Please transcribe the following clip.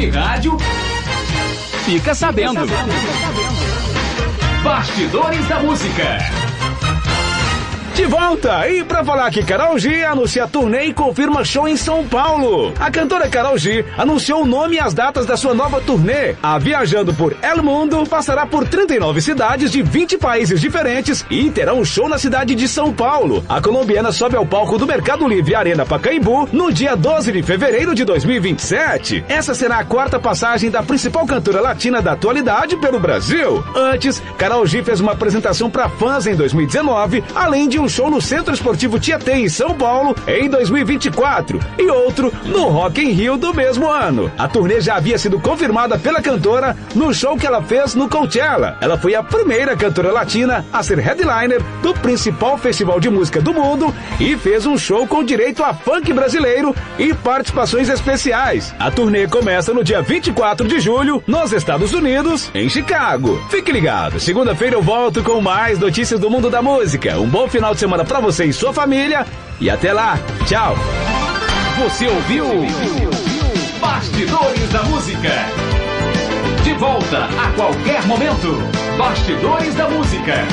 Web Rádio Fica Sabendo. Bastidores da Música. De volta! E pra falar que Karol G anuncia turnê e confirma show em São Paulo. A cantora Karol G anunciou o nome e as datas da sua nova turnê. A Viajando por El Mundo passará por 39 cidades de 20 países diferentes e terá um show na cidade de São Paulo. A colombiana sobe ao palco do Mercado Livre Arena Pacaembu no dia 12 de fevereiro de 2027. Essa será a quarta passagem da principal cantora latina da atualidade pelo Brasil. Antes, Karol G fez uma apresentação para fãs em 2019, além de um show no Centro Esportivo Tietê, em São Paulo, em 2024, e outro no Rock in Rio do mesmo ano. A turnê já havia sido confirmada pela cantora no show que ela fez no Coachella. Ela foi a primeira cantora latina a ser headliner do principal festival de música do mundo e fez um show com direito a funk brasileiro e participações especiais. A turnê começa no dia 24 de julho, nos Estados Unidos, em Chicago. Fique ligado, segunda-feira eu volto com mais notícias do mundo da música. Um bom final de semana pra você e sua família e até lá. Tchau. Você ouviu Bastidores da Música. De volta a qualquer momento. Bastidores da Música.